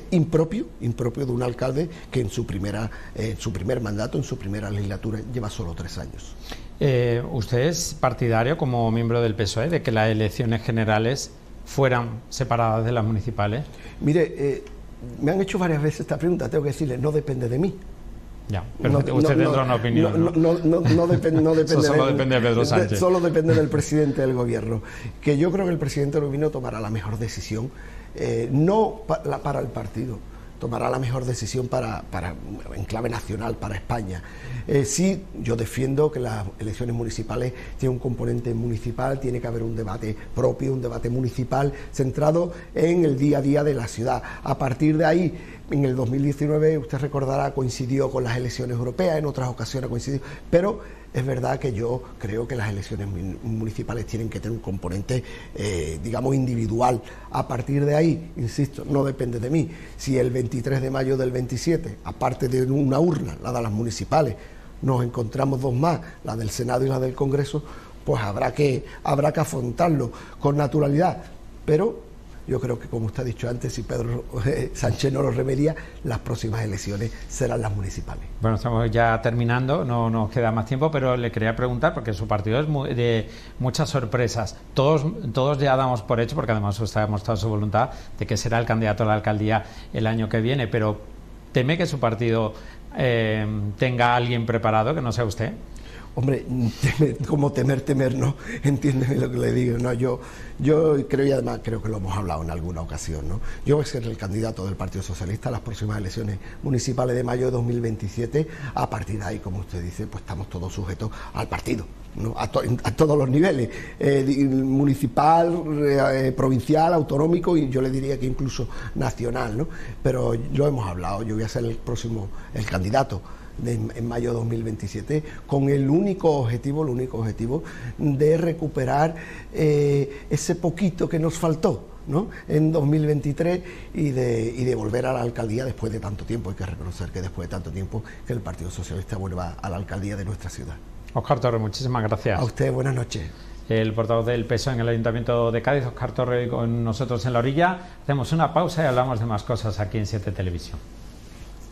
impropio de un alcalde que en su primer mandato, en su primera legislatura, lleva solo 3 años. ¿Usted es partidario, como miembro del PSOE, de que las elecciones generales fueran separadas de las municipales? Mire, me han hecho varias veces esta pregunta, tengo que decirle, no depende de mí. Ya, pero usted tendrá una opinión, no depende Eso solo depende de Pedro Sánchez. Solo depende del presidente del gobierno. Que yo creo que el presidente del gobierno tomará la mejor decisión, no para el partido, tomará la mejor decisión en clave nacional, para España. Sí, yo defiendo que las elecciones municipales tienen un componente municipal, tiene que haber un debate propio, un debate municipal centrado en el día a día de la ciudad. A partir de ahí, en el 2019, usted recordará, coincidió con las elecciones europeas, en otras ocasiones ha coincidido, pero es verdad que yo creo que las elecciones municipales tienen que tener un componente, digamos, individual. A partir de ahí, insisto, no depende de mí. Si el 23 de mayo del 27, aparte de una urna, la de las municipales, nos encontramos 2 más, la del Senado y la del Congreso, pues habrá que afrontarlo con naturalidad. Pero yo creo que, como usted ha dicho antes, si Pedro Sánchez no lo remedia, las próximas elecciones serán las municipales. Bueno, estamos ya terminando, no nos queda más tiempo, pero le quería preguntar, porque su partido es de muchas sorpresas. Todos ya damos por hecho, porque además usted ha mostrado su voluntad de que será el candidato a la alcaldía el año que viene, pero ¿teme que su partido tenga a alguien preparado que no sea usted? Hombre, como temer, no, entiéndeme lo que le digo, no, yo creo, y además creo que lo hemos hablado en alguna ocasión, ¿no? Yo voy a ser el candidato del Partido Socialista a las próximas elecciones municipales de mayo de 2027, a partir de ahí, como usted dice, pues estamos todos sujetos al partido, ¿no? A todos los niveles, municipal, provincial, autonómico, y yo le diría que incluso nacional, ¿no? Pero lo hemos hablado, yo voy a ser el candidato en mayo de 2027, con el único objetivo de recuperar ese poquito que nos faltó, ¿no?, en 2023 y de volver a la alcaldía después de tanto tiempo. Hay que reconocer que después de tanto tiempo que el Partido Socialista vuelva a la alcaldía de nuestra ciudad. Óscar Torre, muchísimas gracias. A usted, buenas noches. El portavoz del PSOE en el Ayuntamiento de Cádiz, Óscar Torre, con nosotros en la orilla. Hacemos una pausa y hablamos de más cosas aquí en 7 Televisión.